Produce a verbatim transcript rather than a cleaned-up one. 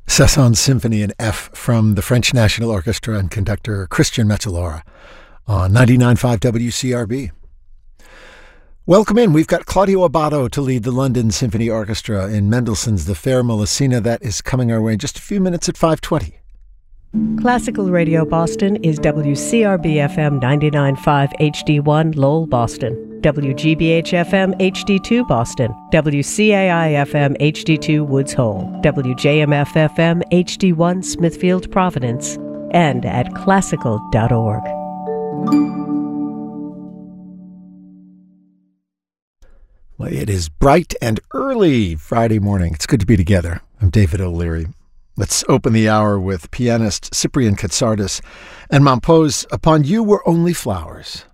Saint-Saëns Symphony in F from the French National Orchestra and conductor Christian Metzelora on ninety-nine point five W C R B. Welcome in. We've got Claudio Abbado to lead the London Symphony Orchestra in Mendelssohn's The Fair Molessina. That is coming our way in just a few minutes at five twenty. Classical Radio Boston is W C R B F M ninety-nine point five H D one Lowell, Boston, W G B H F M H D two Boston, W C A I F M H D two Woods Hole, W J M F F M H D one Smithfield, Providence, and at classical dot org. Well, it is bright and early Friday morning. It's good to be together. I'm David O'Leary. Let's open the hour with pianist Cyprian Katsardis and Mompose, Upon You Were Only Flowers.